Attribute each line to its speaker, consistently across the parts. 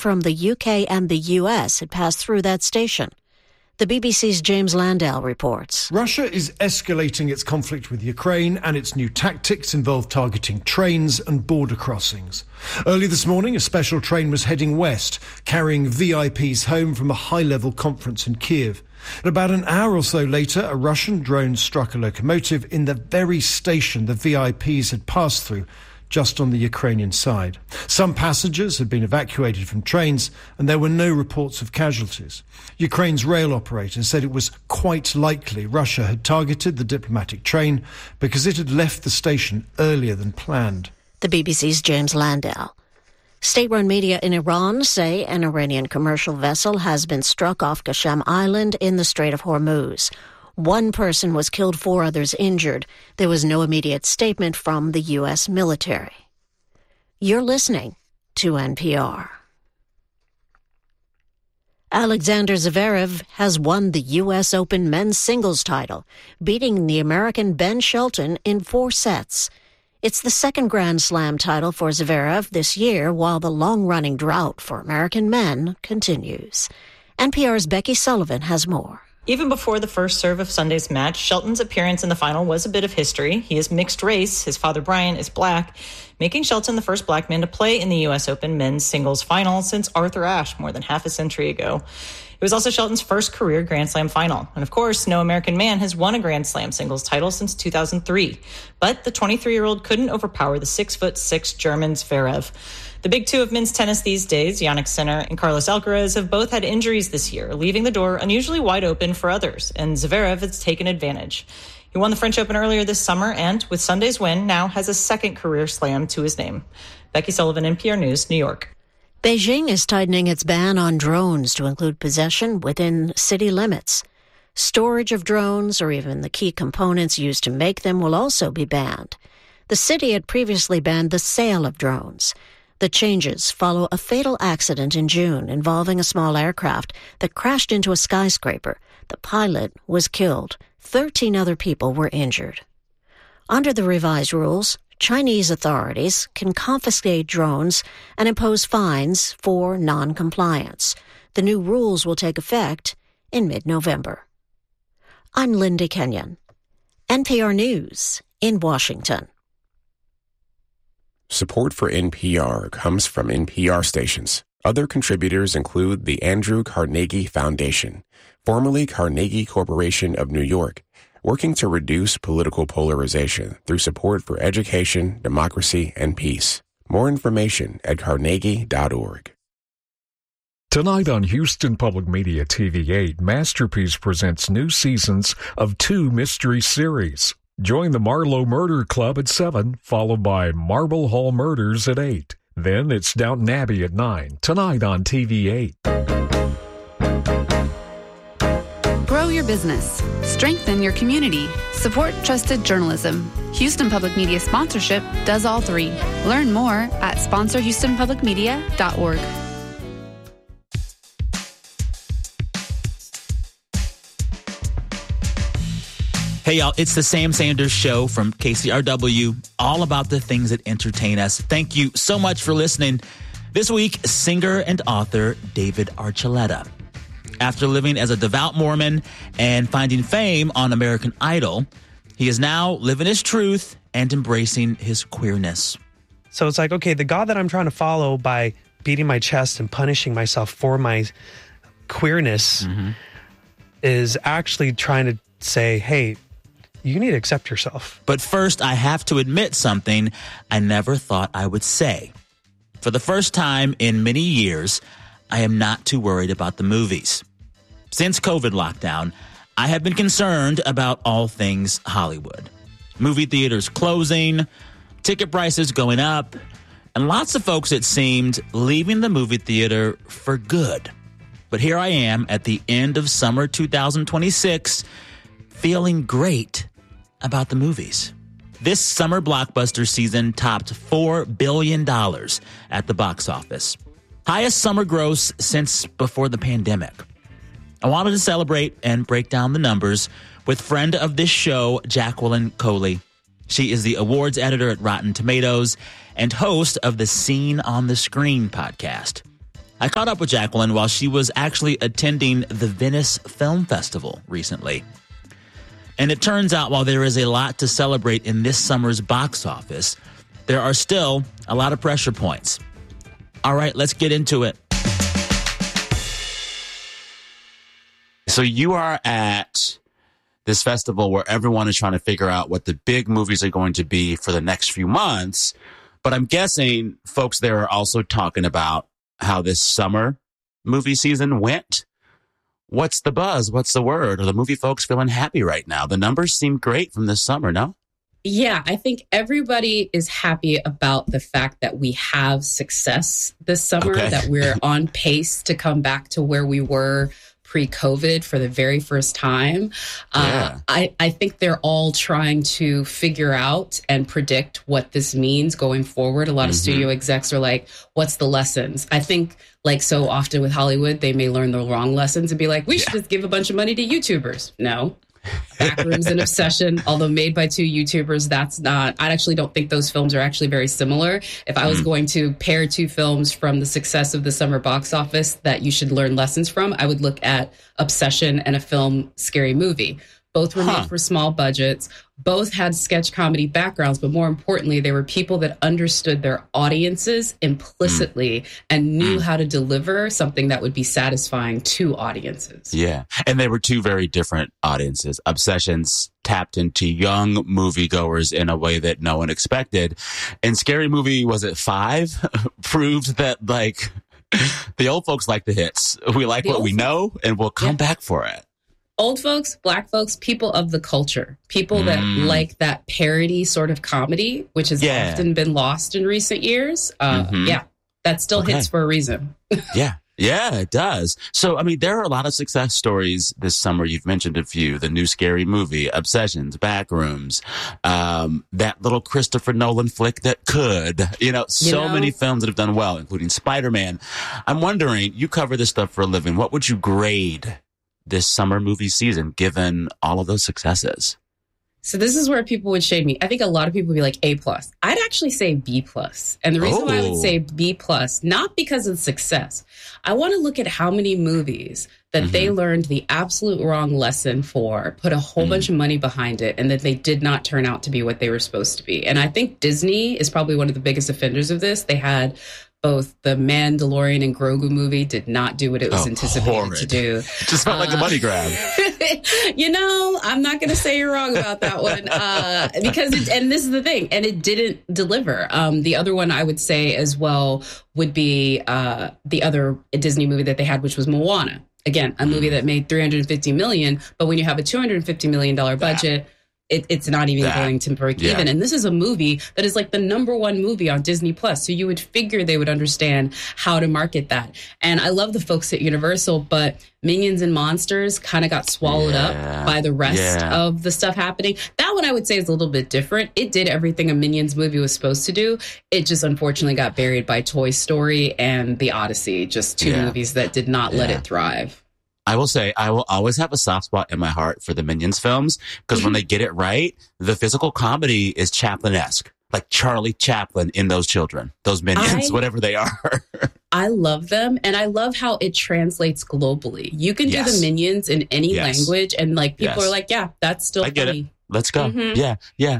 Speaker 1: from the UK and the US had passed through that station. The BBC's James Landau reports.
Speaker 2: Russia is escalating its conflict with Ukraine, and its new tactics involve targeting trains and border crossings. Early this morning, a special train was heading west, carrying VIPs home from a high-level conference in Kiev. About an hour or so later, a Russian drone struck a locomotive in the very station the VIPs had passed through, just on the Ukrainian side. Some passengers had been evacuated from trains, and there were no reports of casualties. Ukraine's rail operator said it was quite likely Russia had targeted the diplomatic train because it had left the station earlier than planned.
Speaker 1: The BBC's James Landau. State-run media in Iran say an Iranian commercial vessel has been struck off Qashem Island in the Strait of Hormuz. One person was killed, 4 others injured. There was no immediate statement from the U.S. military. You're listening to NPR. Alexander Zverev has won the U.S. Open men's singles title, beating the American Ben Shelton in 4 sets. It's the second Grand Slam title for Zverev this year, while the long-running drought for American men continues. NPR's Becky Sullivan has more.
Speaker 3: Even before the first serve of Sunday's match, Shelton's appearance in the final was a bit of history. He is mixed race. His father, Brian, is black, making Shelton the first black man to play in the U.S. Open men's singles final since Arthur Ashe more than half a century ago. It was also Shelton's first career Grand Slam final. And of course, no American man has won a Grand Slam singles title since 2003. But the 23-year-old couldn't overpower the 6'6" German Zverev. The big two of men's tennis these days, Jannik Sinner and Carlos Alcaraz, have both had injuries this year, leaving the door unusually wide open for others, and Zverev has taken advantage. He won the French Open earlier this summer and, with Sunday's win, now has a second career slam to his name. Becky Sullivan, NPR News, New York.
Speaker 1: Beijing is tightening its ban on drones to include possession within city limits. Storage of drones, or even the key components used to make them, will also be banned. The city had previously banned the sale of drones. The changes follow a fatal accident in June involving a small aircraft that crashed into a skyscraper. The pilot was killed. 13 other people were injured. Under the revised rules, Chinese authorities can confiscate drones and impose fines for non-compliance. The new rules will take effect in mid-November. I'm Linda Kenyon, NPR News in Washington.
Speaker 4: Support for NPR comes from NPR stations. Other contributors include the Andrew Carnegie Foundation, formerly Carnegie Corporation of New York, working to reduce political polarization through support for education, democracy, and peace. More information at carnegie.org.
Speaker 5: Tonight on Houston Public Media TV8, Masterpiece presents new seasons of 2 mystery series. Join the Marlowe Murder Club at 7, followed by Marble Hall Murders at 8. Then it's Downton Abbey at 9, tonight on TV8.
Speaker 6: Grow your business. Strengthen your community. Support trusted journalism. Houston Public Media sponsorship does all 3. Learn more at sponsorhoustonpublicmedia.org.
Speaker 7: Hey, y'all, it's the Sam Sanders Show from KCRW, all about the things that entertain us. Thank you so much for listening. This week, singer and author David Archuleta. After living as a devout Mormon and finding fame on American Idol, he is now living his truth and embracing his queerness.
Speaker 8: So it's like, okay, the God that I'm trying to follow by beating my chest and punishing myself for my queerness is actually trying to say, hey, you need to accept yourself.
Speaker 7: But first, I have to admit something I never thought I would say. For the first time in many years, I am not too worried about the movies. Since COVID lockdown, I have been concerned about all things Hollywood. Movie theaters closing, ticket prices going up, and lots of folks, it seemed, leaving the movie theater for good. But here I am at the end of summer 2026, feeling great about the movies. This summer blockbuster season topped $4 billion at the box office. Highest summer gross since before the pandemic. I wanted to celebrate and break down the numbers with friend of this show, Jacqueline Coley. She is the awards editor at Rotten Tomatoes and host of the Scene on the Screen podcast. I caught up with Jacqueline while she was actually attending the Venice Film Festival recently. And it turns out while there is a lot to celebrate in this summer's box office, there are still a lot of pressure points. All right, let's get into it.
Speaker 9: So you are at this festival where everyone is trying to figure out what the big movies are going to be for the next few months. But I'm guessing folks there are also talking about how this summer movie season went. What's the buzz? What's the word? Are the movie folks feeling happy right now? The numbers seem great from this summer, no?
Speaker 10: Yeah, I think everybody is happy about the fact that we have success this summer, that we're on pace to come back to where we were pre-COVID for the very first time. I think they're all trying to figure out and predict what this means going forward. A lot of studio execs are like, what's the lessons? I think like so often with Hollywood, they may learn the wrong lessons and be like, we should just give a bunch of money to YouTubers. No. Backrooms and Obsession, although made by two YouTubers, I actually don't think those films are actually very similar. If I was going to pair two films from the success of the summer box office that you should learn lessons from, I would look at Obsession and a film Scary Movie. Both were made for small budgets. Both had sketch comedy backgrounds, but more importantly, they were people that understood their audiences implicitly and knew how to deliver something that would be satisfying to audiences.
Speaker 9: Yeah. And they were two very different audiences. Obsessions tapped into young moviegoers in a way that no one expected. And Scary Movie, was it 5? Proved that, like, the old folks like the hits. We like what we know, and we'll come back for it.
Speaker 10: Old folks, Black folks, people of the culture, people that like that parody sort of comedy, which has often been lost in recent years. That still hits for a reason.
Speaker 9: Yeah, it does. So, I mean, there are a lot of success stories this summer. You've mentioned a few. The new Scary Movie, Obsessions, Backrooms, that little Christopher Nolan flick that could, so many films that have done well, including Spider-Man. I'm wondering, you cover this stuff for a living. What would you grade this summer movie season, given all of those successes?
Speaker 10: So this is where people would shade me. I think a lot of people would be like A+. I'd actually say B+. And the reason why I would say B+, not because of success. I want to look at how many movies that they learned the absolute wrong lesson for, put a whole bunch of money behind it, and that they did not turn out to be what they were supposed to be. And I think Disney is probably one of the biggest offenders of this. They had both the Mandalorian and Grogu movie did not do what it was anticipated to do.
Speaker 9: Just felt like a money grab.
Speaker 10: I'm not going to say you're wrong about that one because and this is the thing, and it didn't deliver. The other one I would say as well would be the other Disney movie that they had, which was Moana. Again, a movie that made $350 million, but when you have a $250 million budget, it's not even going to break even. And this is a movie that is like the #1 movie on Disney Plus. So you would figure they would understand how to market that. And I love the folks at Universal, but Minions and Monsters kind of got swallowed up by the rest of the stuff happening. That one I would say is a little bit different. It did everything a Minions movie was supposed to do. It just unfortunately got buried by Toy Story and The Odyssey, just two movies that did not let it thrive.
Speaker 9: I will say, I will always have a soft spot in my heart for the Minions films, because when they get it right, the physical comedy is Chaplin-esque. Like Charlie Chaplin in those children, those minions, whatever they are.
Speaker 10: I love them. And I love how it translates globally. You can do the Minions in any language. And like people are like, yeah, that's still
Speaker 9: get
Speaker 10: funny.
Speaker 9: It. Let's go. Yeah.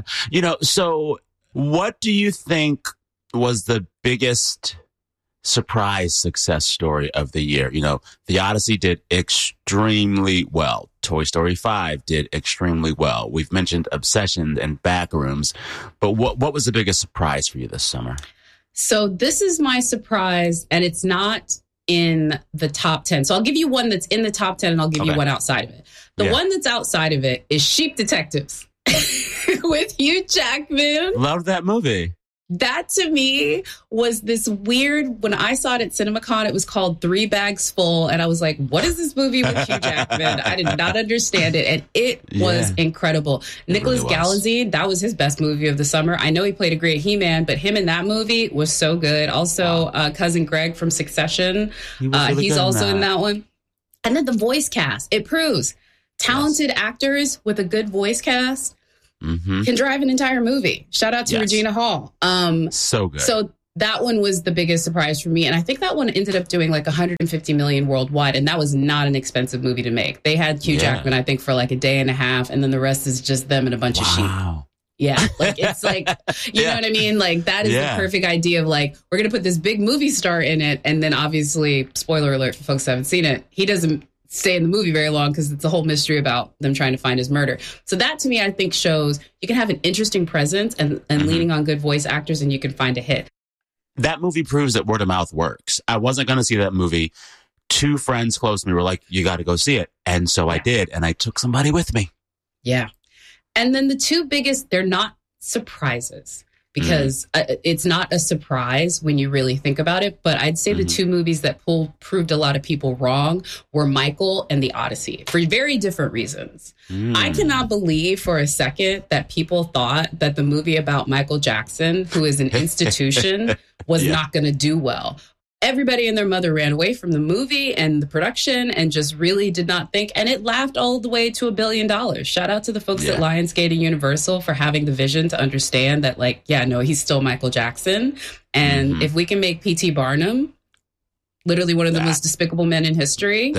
Speaker 9: So what do you think was the biggest surprise success story of the year? The Odyssey did extremely well. Toy Story 5 did extremely well. We've mentioned Obsession and Backrooms, but what was the biggest surprise for you this summer?
Speaker 10: So this is my surprise, and it's not in the top 10. So I'll give you one that's in the top 10, and I'll give you one outside of it. The one that's outside of it is Sheep Detectives with Hugh Jackman.
Speaker 9: Love that movie.
Speaker 10: That to me was this weird, when I saw it at CinemaCon, it was called 3 Bags Full. And I was like, what is this movie with Hugh Jackman? I did not understand it. And it was incredible. Nicholas Galitzine, that was his best movie of the summer. I know he played a great He-Man, but him in that movie was so good. Also, Cousin Greg from Succession. He's also in that one. And then the voice cast. It proves talented actors with a good voice cast can drive an entire movie. Shout out to Regina Hall.
Speaker 9: So good.
Speaker 10: So That one was the biggest surprise for me. And I think that one ended up doing like 150 million worldwide. And that was not an expensive movie to make. They had Hugh Jackman, I think, for like a day and a half. And then the rest is just them and a bunch of sheep. Yeah. Like, it's like, you know what I mean? Like, that is the perfect idea of like, we're going to put this big movie star in it. And then obviously, spoiler alert for folks who haven't seen it, he doesn't stay in the movie very long because it's a whole mystery about them trying to find his murder. So that to me, I think shows you can have an interesting presence and leaning on good voice actors and you can find a hit.
Speaker 9: That movie proves that word of mouth works. I wasn't going to see that movie. 2 friends close to me were like, you got to go see it. And so I did. And I took somebody with me.
Speaker 10: Yeah. And then the 2 biggest, they're not surprises because it's not a surprise when you really think about it. But I'd say the 2 movies that proved a lot of people wrong were Michael and The Odyssey for very different reasons. I cannot believe for a second that people thought that the movie about Michael Jackson, who is an institution, was not going to do well. Everybody and their mother ran away from the movie and the production and just really did not think. And it laughed all the way to $1 billion. Shout out to the folks at Lionsgate and Universal for having the vision to understand that, like, he's still Michael Jackson. And if we can make P.T. Barnum, literally one of the most despicable men in history,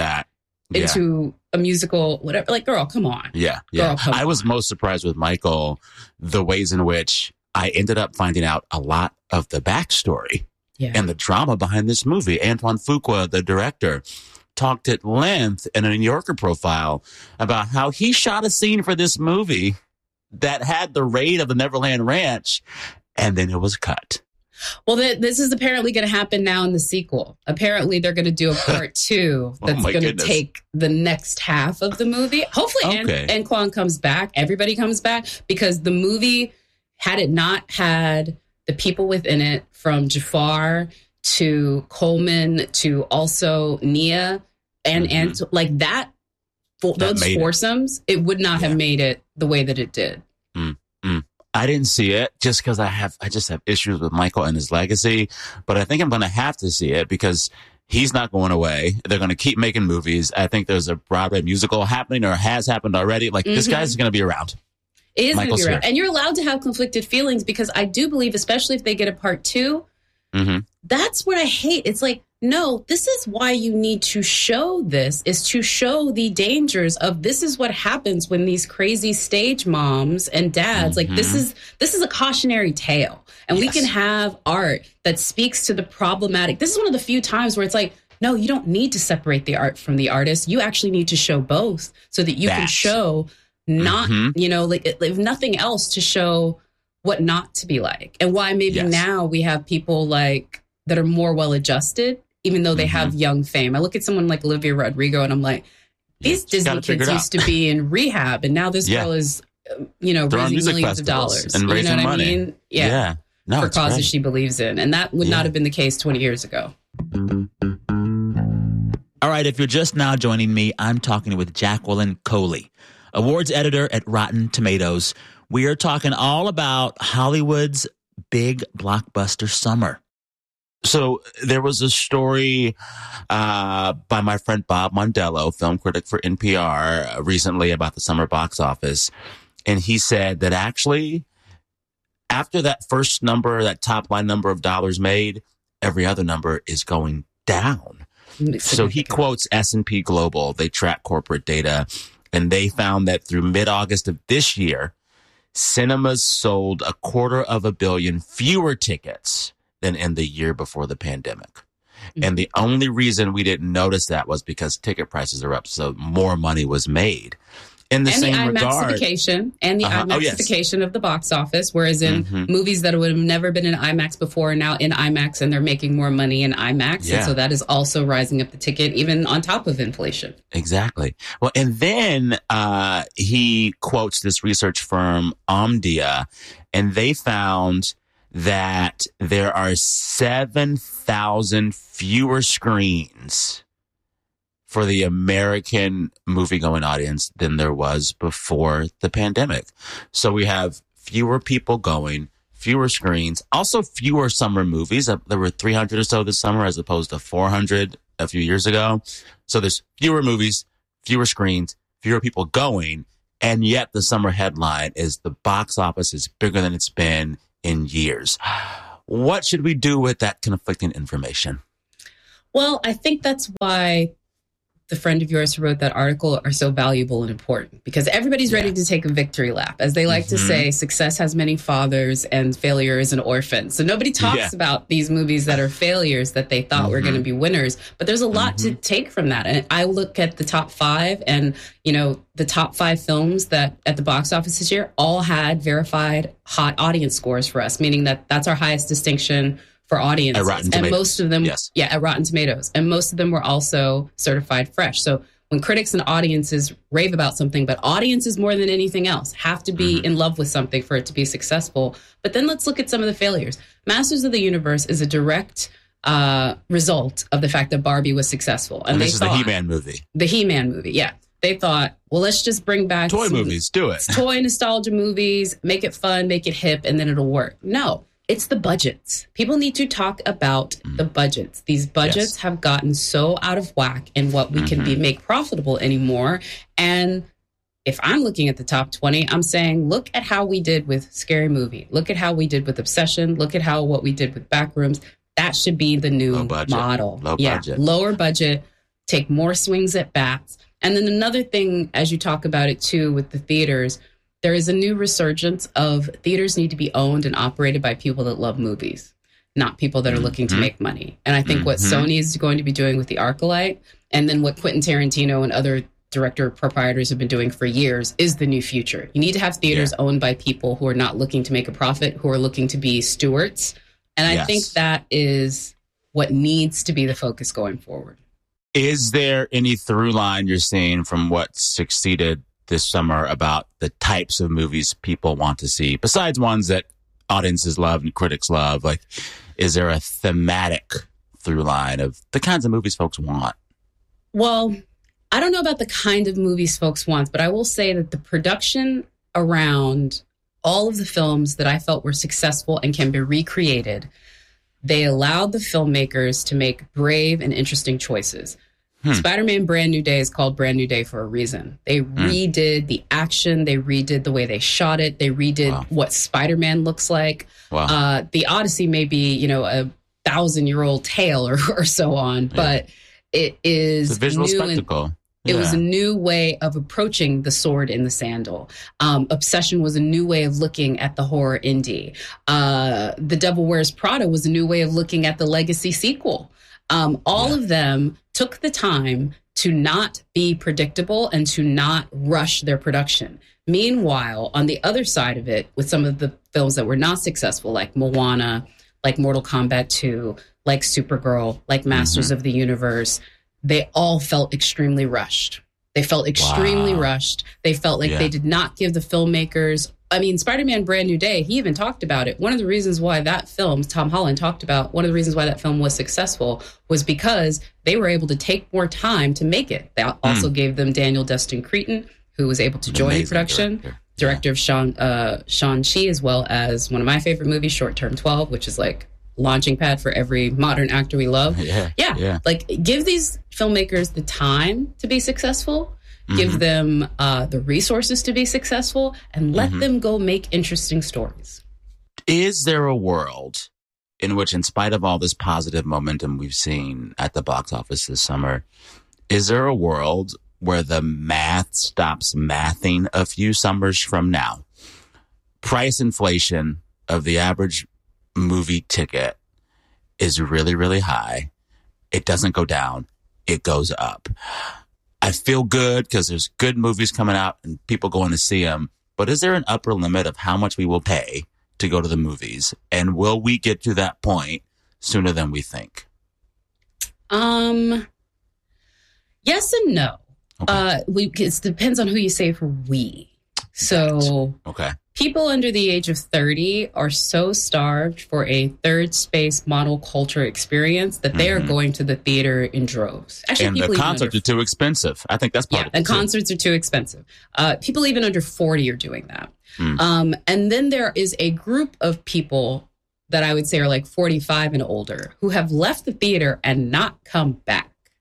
Speaker 10: into a musical, whatever, like, girl, come on. Girl, come
Speaker 9: I was most surprised with Michael, the ways in which I ended up finding out a lot of the backstory. And the drama behind this movie. Antoine Fuqua, the director, talked at length in a New Yorker profile about how he shot a scene for this movie that had the raid of the Neverland Ranch, and then it was cut.
Speaker 10: Well, this is apparently going to happen now in the sequel. Apparently, they're going to do a part 2 that's going to take the next half of the movie. Hopefully, Antoine comes back. Everybody comes back because the movie, had it not had the people within it, from Jafar to Coleman to also Nia and like that, those foursomes, it would not have made it the way that it did.
Speaker 9: I didn't see it just because I just have issues with Michael and his legacy, but I think I'm going to have to see it because he's not going away. They're going to keep making movies. I think there's a Broadway musical happening or has happened already. Like this guy's going to be around.
Speaker 10: It is going to be around. And you're allowed to have conflicted feelings because I do believe, especially if they get a part 2, that's what I hate. It's like, no, this is why you need to show this, is to show the dangers of this is what happens when these crazy stage moms and dads, like this is a cautionary tale. And we can have art that speaks to the problematic. This is one of the few times where it's like, no, you don't need to separate the art from the artist. You actually need to show both so that you can show not, like if nothing else, to show what not to be like and why maybe now we have people like that are more well-adjusted, even though they have young fame. I look at someone like Olivia Rodrigo and I'm like, these Disney kids used to be in rehab and now this girl is, raising millions of dollars.
Speaker 9: And raising
Speaker 10: what
Speaker 9: money.
Speaker 10: I mean? Yeah.
Speaker 9: No,
Speaker 10: for causes she believes in. And that would not have been the case 20 years ago.
Speaker 7: All right, if you're just now joining me, I'm talking with Jacqueline Coley, awards editor at Rotten Tomatoes. We are talking all about Hollywood's big blockbuster summer.
Speaker 9: So there was a story by my friend Bob Mondello, film critic for NPR, recently about the summer box office. And he said that actually, after that first number, that top line number of dollars made, every other number is going down. So he quotes S&P Global. They track corporate data. And they found that through mid-August of this year, cinemas sold 250 million fewer tickets than in the year before the pandemic. And the only reason we didn't notice that was because ticket prices are up, so more money was made. In the same regard,
Speaker 10: and the IMAXification of the box office, whereas in movies that would have never been in IMAX before are now in IMAX and they're making more money in IMAX. And so that is also rising up the ticket, even on top of inflation.
Speaker 9: Exactly. Well, and then he quotes this research firm, Omdia, and they found that there are 7,000 fewer screens for the American movie-going audience than there was before the pandemic. So we have fewer people going, fewer screens, also fewer summer movies. There were 300 or so this summer as opposed to 400 a few years ago. So there's fewer movies, fewer screens, fewer people going, and yet the summer headline is the box office is bigger than it's been in years. What should we do with that conflicting information?
Speaker 10: Well, I think that's why the friend of yours who wrote that article are so valuable and important, because everybody's ready to take a victory lap. As they like to say, success has many fathers and failure is an orphan. So nobody talks about these movies that are failures that they thought were going to be winners. But there's a lot to take from that. And I look at the top 5 and, you know, the top 5 films that at the box office this year all had verified hot audience scores for us, meaning that that's our highest distinction for audiences. And most of them, at Rotten Tomatoes. And most of them were also certified fresh. So when critics and audiences rave about something, but audiences more than anything else have to be in love with something for it to be successful. But then let's look at some of the failures. Masters of the Universe is a direct result of the fact that Barbie was successful.
Speaker 9: And this is the He-Man movie.
Speaker 10: The He-Man movie, yeah. They thought, well, let's just bring back
Speaker 9: toy movies, do it.
Speaker 10: Toy nostalgia movies, make it fun, make it hip, and then it'll work. No. It's the budgets. People need to talk about the budgets. These budgets have gotten so out of whack in what we can make profitable anymore. And if I'm looking at the top 20, I'm saying, look at how we did with Scary Movie. Look at how we did with Obsession. Look at what we did with Backrooms. That should be the new model. Lower budget, take more swings at bats. And then another thing, as you talk about it too, with the theaters, there is a new resurgence of theaters need to be owned and operated by people that love movies, not people that are looking to make money. And I think what Sony is going to be doing with the ArcLight, and then what Quentin Tarantino and other director proprietors have been doing for years, is the new future. You need to have theaters owned by people who are not looking to make a profit, who are looking to be stewards. And I think that is what needs to be the focus going forward.
Speaker 9: Is there any through line you're seeing from what succeeded this summer about the types of movies people want to see, besides ones that audiences love and critics love? Like, is there a thematic through line of the kinds of movies folks want?
Speaker 10: Well, I don't know about the kind of movies folks want, but I will say that the production around all of the films that I felt were successful and can be recreated, they allowed the filmmakers to make brave and interesting choices. Spider-Man Brand New Day is called Brand New Day for a reason. They redid the action. They redid the way they shot it. They redid what Spider-Man looks like. The Odyssey may be, you know, a 1,000-year-old tale or so on, but it is
Speaker 9: a visual spectacle.
Speaker 10: It was a new way of approaching the sword in the sandal. Obsession was a new way of looking at the horror indie. The Devil Wears Prada was a new way of looking at the legacy sequel. All of them took the time to not be predictable and to not rush their production. Meanwhile, on the other side of it, with some of the films that were not successful, like Moana, like Mortal Kombat 2, like Supergirl, like Masters of the Universe, they all felt extremely rushed. They felt extremely rushed. They felt like they did not give the filmmakers... I mean, Spider-Man Brand New Day, he even talked about it. One of the reasons why that film, Tom Holland talked about, one of the reasons why that film was successful was because they were able to take more time to make it. They also gave them Daniel Destin Cretton, who was able to join the production, director of Shang-Chi, as well as one of my favorite movies, Short Term 12, which is like launching pad for every modern actor we love. Like, give these filmmakers the time to be successful. Give them the resources to be successful, and let them go make interesting stories.
Speaker 9: Is there a world in which, in spite of all this positive momentum we've seen at the box office this summer, is there a world where the math stops mathing a few summers from now? Price inflation of the average movie ticket is really, really high. It doesn't go down. It goes up. I feel good because there's good movies coming out and people going to see them. But is there an upper limit of how much we will pay to go to the movies? And will we get to that point sooner than we think?
Speaker 10: Yes and no. Okay. It depends on who you say for we. So people under the age of 30 are so starved for a third space model culture experience that they are going to the theater in droves.
Speaker 9: Actually, and the concerts are too expensive. I think that's part of it.
Speaker 10: And concerts are too expensive. People even under 40 are doing that. And then there is a group of people that I would say are like 45 and older who have left the theater and not come back.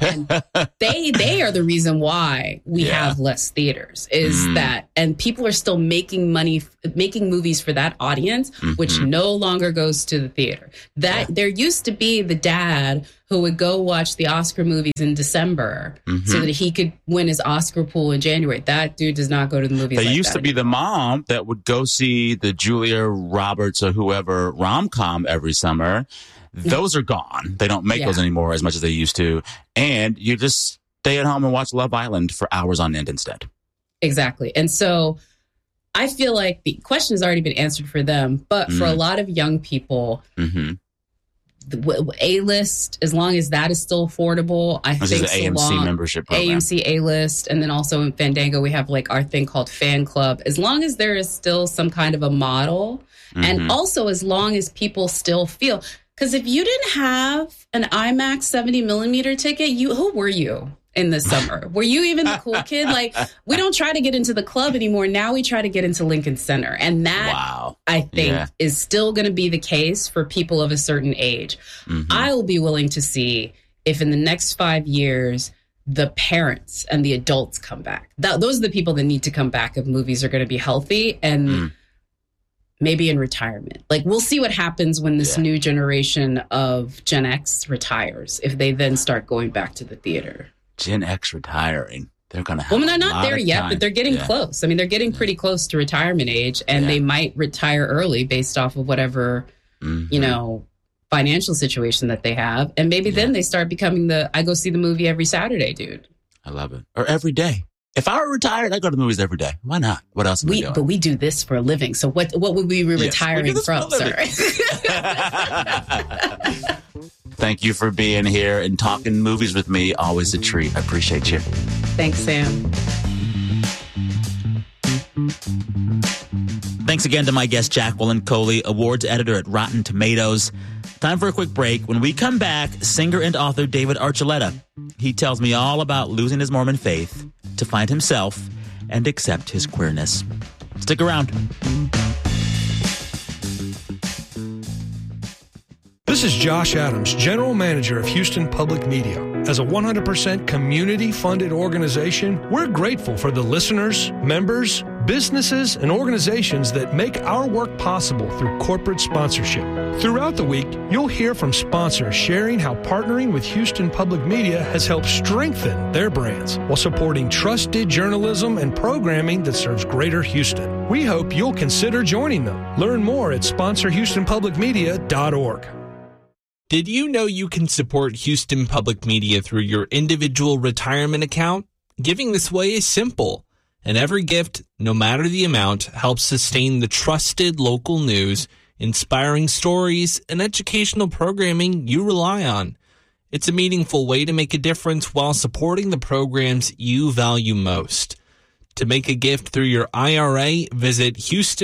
Speaker 10: And they are the reason why we have less theaters, is that, and people are still making movies for that audience, which no longer goes to the theater. There used to be the dad who would go watch the Oscar movies in December so that he could win his Oscar pool in January. That dude does not go to the movies.
Speaker 9: There used to be the mom that would go see the Julia Roberts or whoever rom-com every summer. Those are gone. They don't make those anymore as much as they used to. And you just stay at home and watch Love Island for hours on end instead.
Speaker 10: Exactly. And so I feel like the question has already been answered for them. But for a lot of young people, the A-list, as long as that is still affordable, I think
Speaker 9: is an AMC membership program.
Speaker 10: AMC A-list, and then also in Fandango we have like our thing called Fan Club. As long as there is still some kind of a model, and also as long as people still feel, because if you didn't have an IMAX 70 millimeter ticket, who were you in the summer? Were you even the cool kid? Like, we don't try to get into the club anymore. Now we try to get into Lincoln Center. And that, I think, is still going to be the case for people of a certain age. I will be willing to see if in the next 5 years, the parents and the adults come back. Those are the people that need to come back if movies are going to be healthy and maybe in retirement. Like, we'll see what happens when this new generation of Gen X retires, if they then start going back to the theater.
Speaker 9: Gen X retiring. They're going to have
Speaker 10: they're not there yet, but they're getting close. I mean, they're getting pretty close to retirement age, and they might retire early based off of whatever, financial situation that they have. And maybe then they start becoming I go see the movie every Saturday, dude.
Speaker 9: I love it. Or every day. If I were retired, I'd go to the movies every day. Why not? What else are we doing? But
Speaker 10: we do this for a living. So what would we be retiring from, sir?
Speaker 9: Thank you for being here and talking movies with me. Always a treat. I appreciate you.
Speaker 10: Thanks, Sam.
Speaker 7: Thanks again to my guest, Jacqueline Coley, awards editor at Rotten Tomatoes. Time for a quick break. When we come back, singer and author David Archuleta. He tells me all about losing his Mormon faith to find himself and accept his queerness. Stick around.
Speaker 2: This is Josh Adams, General Manager of Houston Public Media. As a 100% community-funded organization, we're grateful for the listeners, members, businesses, and organizations that make our work possible through corporate sponsorship. Throughout the week, you'll hear from sponsors sharing how partnering with Houston Public Media has helped strengthen their brands while supporting trusted journalism and programming that serves Greater Houston. We hope you'll consider joining them. Learn more at sponsorhoustonpublicmedia.org.
Speaker 11: Did you know you can support Houston Public Media through your individual retirement account? Giving this way is simple, and every gift, no matter the amount, helps sustain the trusted local news, inspiring stories, and educational programming you rely on. It's a meaningful way to make a difference while supporting the programs you value most. To make a gift through your IRA, visit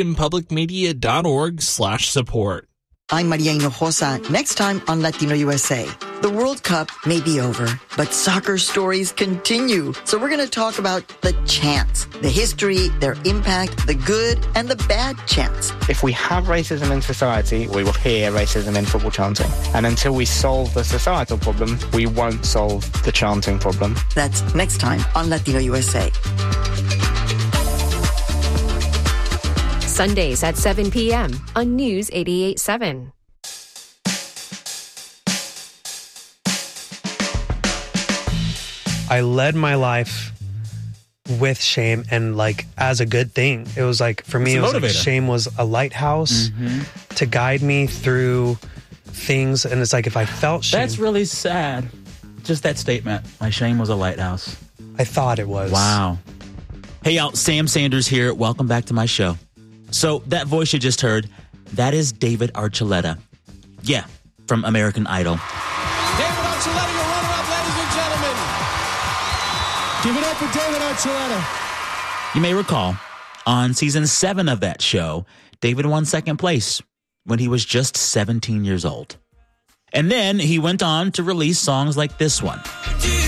Speaker 11: HoustonPublicMedia.org/support.
Speaker 12: I'm Maria Hinojosa. Next time on Latino USA. The World Cup may be over, but soccer stories continue. So we're going to talk about the chants, the history, their impact, the good and the bad chants.
Speaker 13: If we have racism in society, we will hear racism in football chanting. And until we solve the societal problem, we won't solve the chanting problem.
Speaker 12: That's next time on Latino USA.
Speaker 14: Sundays at 7 p.m. on News 88.7.
Speaker 8: I led my life with shame and like as a good thing. It was like, for me, it was like shame was a lighthouse to guide me through things. And it's like, if I felt shame.
Speaker 7: That's really sad. Just that statement. My shame was a lighthouse.
Speaker 8: I thought it was.
Speaker 7: Wow. Hey, y'all, Sam Sanders here. Welcome back to my show. So that voice you just heard, that is David Archuleta. Yeah, from American Idol.
Speaker 15: David Archuleta, your runner-up, ladies and gentlemen. Give it up for David Archuleta.
Speaker 7: You may recall, on season 7 of that show, David won second place when he was just 17 years old. And then he went on to release songs like this one.